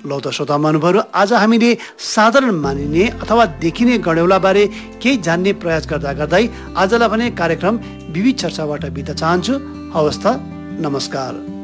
लौ त श्रोता महानुभावहरू, आज हामीले साधारण मानिने अथवा देखिने गण्यौलाबारे केही जान्ने प्रयास गर्दा गर्दै आजलाई भने कार्यक्रम विविध चर्चाबाट बित्न चाहन्छु। हवस् त, नमस्कार।